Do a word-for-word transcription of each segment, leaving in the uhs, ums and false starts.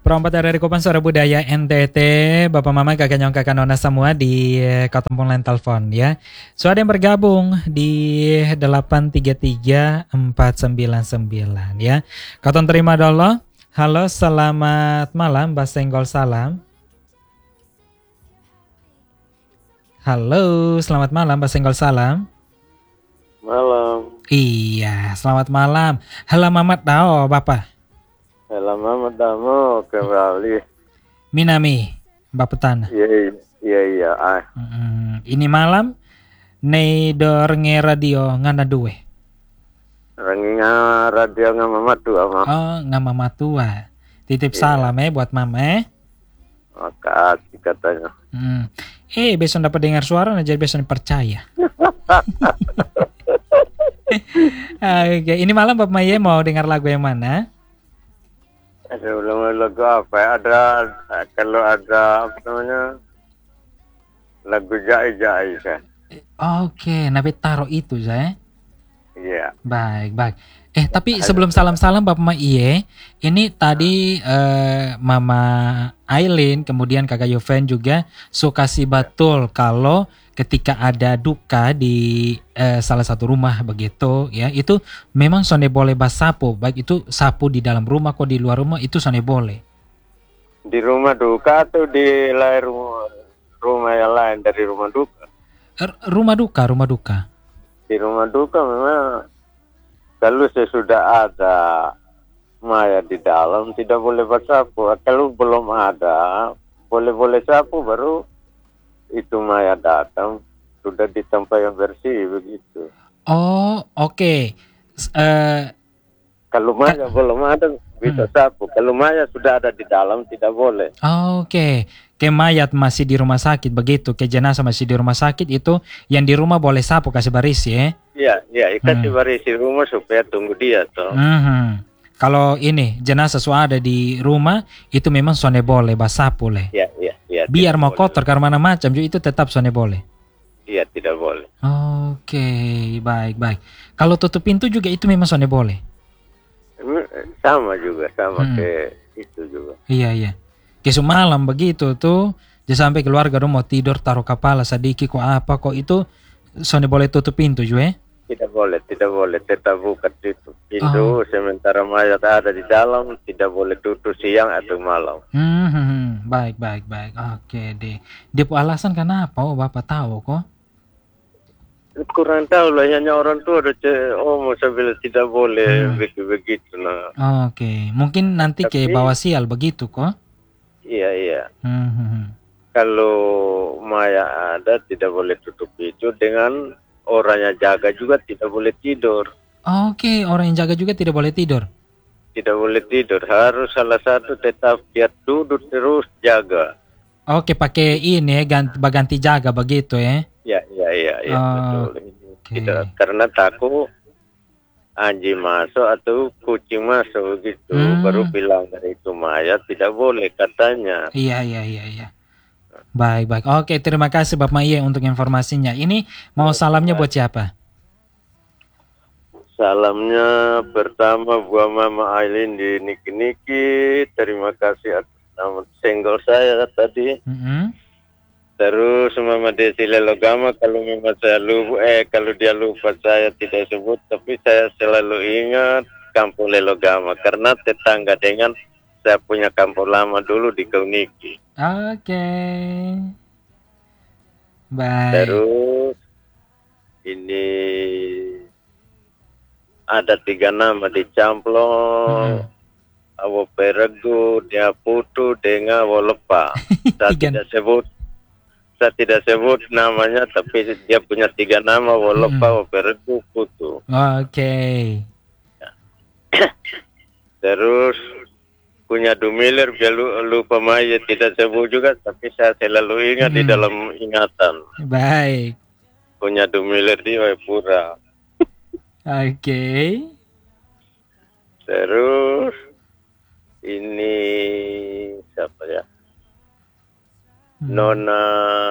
Perompat dari Kupang Suara Budaya N T T, Bapak Mama, Kakak Nyong, Kakak Nona semua di Kampung Line Telepon ya. So ada yang bergabung di delapan tiga tiga empat sembilan sembilan ya. Katon terima dulu. Halo, selamat malam, Mbak Senggol salam. Halo, selamat malam, Mbak Senggol salam. Malam. Iya, selamat malam. Halo Mamat Dao, Bapak. Halo Mamat Damo kembali. Minami, Mbak Petana. Iya, iya, iya. Ah. Hmm, ini malam, Neidor nge radio ngana duwe. Ranginga radio nga mamatu ama. Oh, nggak mama tua. Titip Iya. salam ya buat mama eh. Makasih katanya. Hmm. Eh, besok dapat dengar suara, nah jadi besok percaya. Oke, ini malam Bapak Maye mau dengar lagu yang mana? Ada ulang lagu apa ya? Ada kalau ada apa namanya lagu Jai Jai kan? Oke, nabi taruh itu saya. Iya. Baik, baik. Eh, tapi sebelum salam-salam Bapak Maye, ini tadi eh, Mama Aileen, kemudian Kakak Yoven juga suka si batul kalau ketika ada duka di eh, salah satu rumah begitu ya, itu memang sone boleh basapu, baik itu sapu di dalam rumah kok di luar rumah itu sone boleh. Di rumah duka atau di lain rumah, rumah yang lain dari rumah duka? R- rumah duka, rumah duka. Di rumah duka memang kalau sesudah ada mayat di dalam tidak boleh bersapu. Kalau belum ada boleh-boleh sapu, baru itu mayat datang sudah di tempat yang bersih begitu. Oh, oke. Okay. Uh, kalau mayat belum ada bisa hmm. sapu. Kalau mayat sudah ada di dalam tidak boleh. Oke. Okay. Ke mayat masih di rumah sakit begitu, ke jenazah masih di rumah sakit itu yang di rumah boleh sapu kasih baris ya? Iya, iya, kasih hmm. baris di rumah supaya tunggu dia toh. Hmm. Kalau ini jenazah sudah ada di rumah itu memang sone boleh basapu leh. Iya, iya, iya. Biar mau kotor karena mana macam itu tetap sone boleh. Iya, tidak boleh. Oke, okay. baik, baik. Kalau tutup pintu juga itu memang sone boleh. Sama juga, sama hmm. ke itu juga. Iya, iya. Kesu malam begitu tuh, jangan sampai keluarga mau tidur taruh kepala sedikit kok apa kok itu sone boleh tutup pintu juga. Eh? Tidak boleh, tidak boleh, tetap buka tutup pintu. Oh. Sementara mayat ada di dalam, tidak boleh tutup siang atau malam. Hmm, hmm, hmm. Baik, baik, baik. Oke deh. Dia alasan kenapa? Oh, Bapak tahu kok? Kurang tahu lah, hanya orang tua ada oh mau bilang tidak boleh hmm. begitu begitu nah. Oke, okay. Mungkin nanti Tapi, kayak bawa sial begitu kok? Iya iya. Hmm, hmm. Kalau mayat ada tidak boleh tutup pintu, dengan orang yang jaga juga tidak boleh tidur. Oke, okay. Orang yang jaga juga tidak boleh tidur. Tidak boleh tidur, harus salah satu tetap dia duduk terus jaga. Oke, okay, pakai ini ganti ganti jaga begitu ya? Ya, ya, ya, ya, oh, betul. Okay. Tidak, karena takut anjing masuk atau kucing masuk gitu, hmm. baru bilang dari itu mayat tidak boleh katanya. Iya, iya, iya, iya. Baik, baik. Oke, terima kasih Bapak Maye untuk informasinya. Ini mau salamnya buat siapa? Salamnya pertama buat Mama Aileen di Niki Niki. Terima kasih atas nama senggol saya tadi. Mm-hmm. Terus Mama Desi Lelogama, kalau memang saya lupa, eh kalau dia lupa saya tidak sebut, tapi saya selalu ingat Kampung Lelogama karena tetangga dengan saya punya kampung lama dulu di Kauniki. Oke. Okay. Baik. Terus ini ada tiga nama di Camplong, hmm. Awo Peregu, dia Putu, dengan Awo Lepa. Saya tidak sebut. Saya tidak sebut namanya, tapi dia punya tiga nama, Wolopa, hmm. Wapereku, Putu. Oke. Okay. Terus punya Dumiler, dia lupa Maya, tidak sebut juga, tapi saya selalu ingat hmm. di dalam ingatan. Baik. Punya Dumiler di Waipura. Oke. Okay. Terus ini siapa ya? Hmm. Nona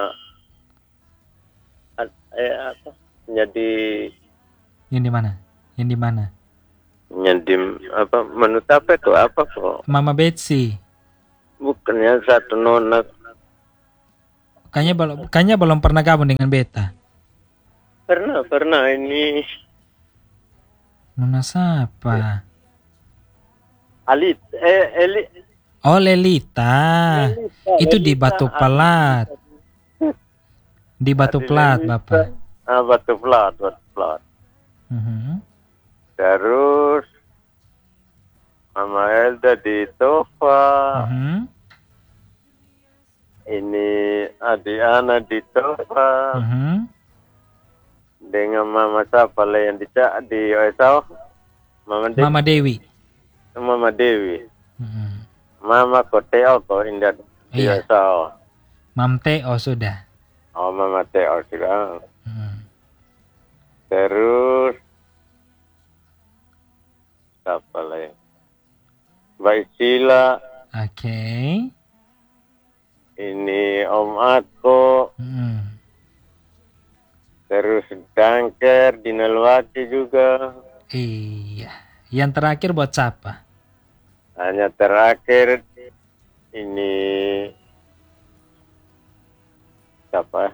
eh apa? Jadi yang di mana? Yang di mana? Yang di apa? Menurut apa itu apa kok? Mama Betsy. Bukannya satu nona. Kayaknya belum, kayaknya belum pernah gabung dengan beta. Pernah, pernah ini. Nona siapa? Alit, eh, Eli. Oh, Lelita. Lelita, Itu di Lelita. Batu Pelat. Di Batu Adik Pelat, Lelita. Bapak. Ah, Batu Pelat, Batu Pelat. Mhm. Terus Mama Elda di Tova. Mhm. Ini adik Ana di Tova. Mhm. Dengan Mama siapa lah yang di di Oesau? Mama Dewi. Mama Dewi. Mama Dewi. Mhm. Mama Koteo kok indah di Iya. Oesau. Mam Teo sudah. Oh, Mama Teo juga. Mhm. Terus siapa lagi? Baik Sila. Oke. Ini Om Ako. Mhm. Terus Dangker, Dinalwati juga. Iya. Yang terakhir buat siapa? Hanya terakhir ini siapa?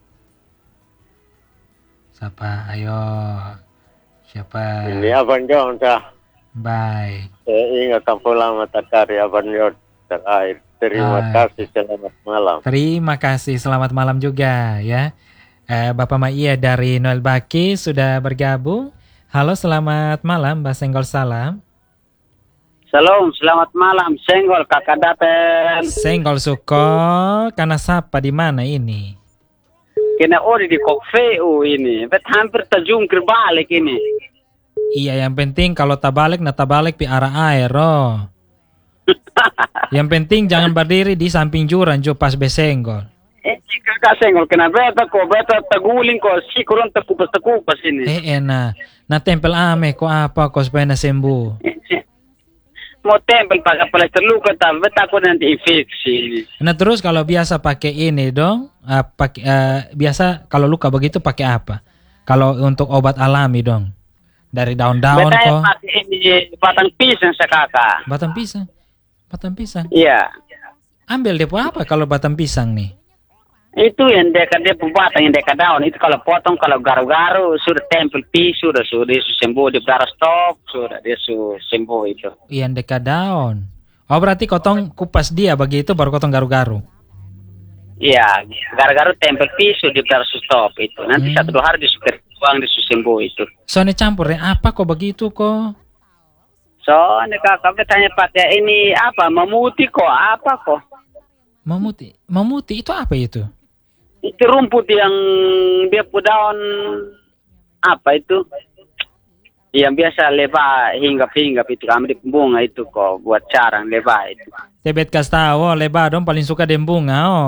Siapa? Ayo. Siapa? Ini Abang Jong dah. Baik. Saya ingat kampung lama Takari Abang Jong terakhir. Terima Ah. kasih, selamat malam. Terima kasih. Selamat malam juga ya. Eh, Bapak Maia dari Noel Baki sudah bergabung. Halo, selamat malam, Mbak Senggol Salam. Salam, selamat malam. Senggol kakak Daten. Senggol Suko, karena siapa di mana ini? Kena ori di Kokfeu ini. Bet hampir terjungkir balik ini. Iya, yang penting kalau tabalik, nah tabalik pi arah air, oh. Yang penting jangan berdiri di samping jurang, jo pas besenggol. Eh, kakak Senggol kena beta kok, beta teguling kok, si kurang terkupas-terkupas ini. Eh, enak. Nah tempel ame ko apa ko supaya na sembuh. Mau tempel pakai plester luka, tapi beta aku nanti infeksi. Nah terus kalau biasa pakai ini dong, uh, pakai uh, biasa kalau luka begitu pakai apa? Kalau untuk obat alami dong, dari daun-daun Beta kok. pakai ini batang pisang sekaka. Batang pisang, batang pisang. Iya. Ambil depo apa kalau batang pisang nih? Itu yang dekat dia batang yang dekat daun. Itu kalau potong, kalau garu-garu, sudah tempel pisau, sudah sudah dia sembuh di darah stop, sudah dia su sembuh itu. Yang dekat daun. Oh berarti kotong kupas dia begitu baru kotong garu-garu. Iya, garu-garu tempel pisau di darah stop itu. Nanti Hmm. satu dua hari disukir uang di sembuh itu. Soalnya campurnya apa kok begitu kok? Soalnya kakak bertanya pakai ini apa, memuti kok, apa kok? Memuti, memuti itu apa itu? Itu rumput yang dia pu daun apa itu? Yang biasa lebah hinggap-hinggap itu kami di bunga itu kok buat carang lebah itu. Tebet kas tahu, oh, lebah dong paling suka dem bunga oh.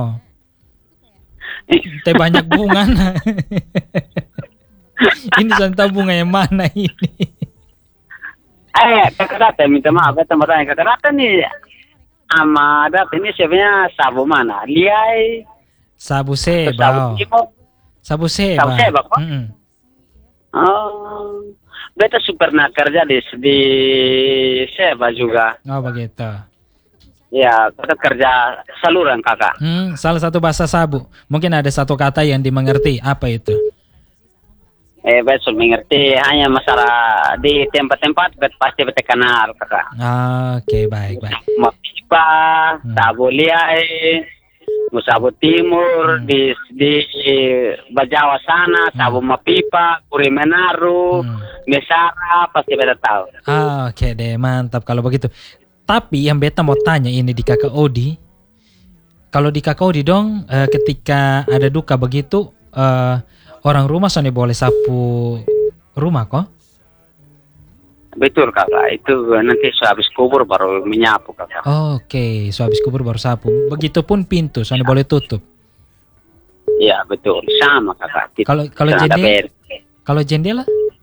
Teh banyak bunga nah. Ini santai bunga yang mana ini? Eh, kakak Data minta maaf, beta mau tanya kakak Data nih. Ama Data ini sebenarnya sabu mana? Liai. Sabu seba. Sabu Oh. Timo. Sabu seba. Sabu seba, kok? Mm-mm. Oh, beta super nak kerja di di Seba juga. Oh begitu. Ya, kita kerja saluran kakak. Hmm, salah satu bahasa sabu. Mungkin ada satu kata yang dimengerti. Apa itu? Eh, beta sudah mengerti hanya masalah di tempat-tempat beta pasti beta kenal kakak. Oke, baik, baik. Mapipa, Hmm. sabu liai, sabu timur, Hmm. di di Bajawa sana, sabu Mapipa, Kuri Menaru, Hmm. Mesara, pasti beta tahu. Ah, oke deh, mantap kalau begitu. Tapi yang beta mau tanya ini di Kakak Odi. Kalau di Kakak Odi dong, eh, ketika ada duka begitu, eh, orang rumah soalnya boleh sapu rumah kok? Betul kakak, itu nanti habis kubur baru menyapu kakak. Oke, so habis kubur baru sapu. Begitupun pintu, soalnya boleh tutup. Iya betul, sama kakak. Tidak- Kalau kalau tidak ada jendela, beda. kalau jendela,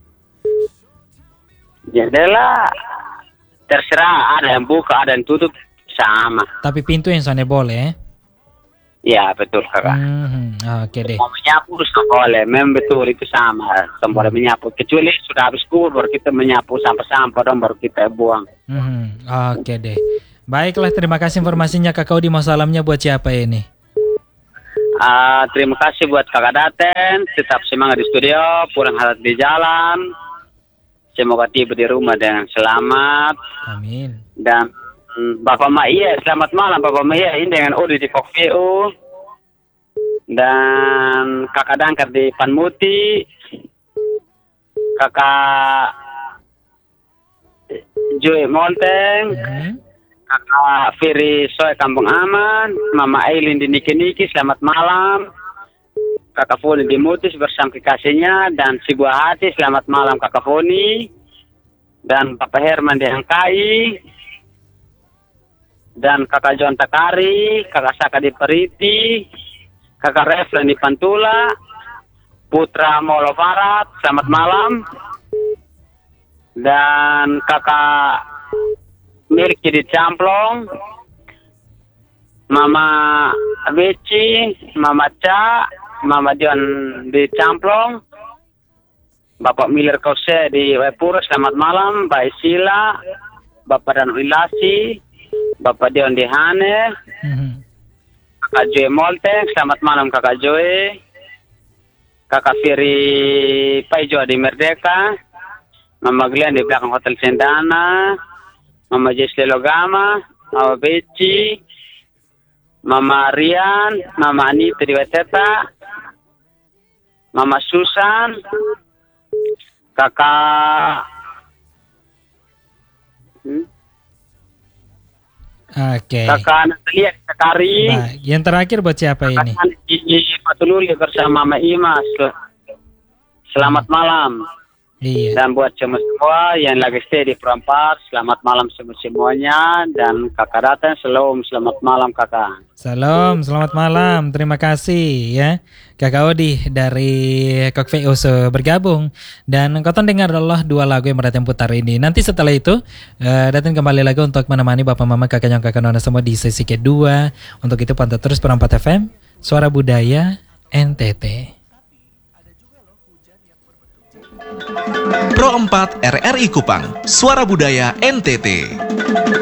Jendela terserah, ada yang buka, ada yang tutup, sama. tapi pintu yang soalnya boleh. Eh? Iya betul kakak. Mhm, Oke deh. Mau menyapu sudah boleh, memang betul itu sama. Kita boleh menyapu, kecuali sudah habis kubur baru kita menyapu sampah-sampah dong baru kita buang. Mhm, Oke deh. Baiklah, terima kasih informasinya Kakak Odi. Mau salamnya buat siapa ini? Uh, terima kasih buat Kakak Daten. Tetap semangat di studio, pulang halat di jalan. Semoga tiba di rumah dengan selamat. Amin. Dan mm, Bapak Maya, selamat malam Bapak Maya. Ini dengan Odi di Kokveu. Dan Kakak Dangkar di Panmuti. Kakak Joy Monteng. Hmm. Kakak Firi Soe Kampung Aman, Mama Aileen di Niki-Niki, selamat malam. Kakak Foni di Mutis bersama kekasihnya, dan si Buah Hati, selamat malam Kakak Foni. Dan Papa Herman di Angkai, dan Kakak John Takari, Kakak Saka di Periti, Kakak Reflen di Pantula, Putra Molo Barat, selamat malam. Dan Kakak Milik di Camplong, Mama Beci, Mama Ca, Mama Dion di Camplong, Bapak Miller Kause di Waipura, selamat malam, Mbak Sila, Bapak Dan Wilasi, Bapak Dion di Hane, Hmm. Kakak Joy Molteng, selamat malam Kakak Joy, Kakak Firi Paijo di Merdeka, Mama Glenn di belakang Hotel Sendana, Mama Jesle Logama, Mama Beci, Mama Rian, Mama Anita di Weteta, Mama Susan, Kakak hmm? Oke. Kakak Natalia Kakari, Baik. Yang terakhir buat siapa ini? Kakak Gigi Patululi bersama Mama Imas. Selamat malam. Iya. Dan buat semua yang lagi stay di Perempar, selamat malam semua-semuanya. Dan Kakak Daten, shalom, selamat malam Kakak. Salam, selamat malam. Terima kasih ya Kakak Odi dari Kokveu bergabung. Dan kau dengar adalah dua lagu yang Daten putar ini. Nanti setelah itu uh, Daten kembali lagi untuk menemani Bapak Mama Kakak yang Kakak Nona semua di sesi kedua. Untuk itu pantau terus Perempat F M, Suara Budaya N T T. Pro empat R R I Kupang, Suara Budaya N T T.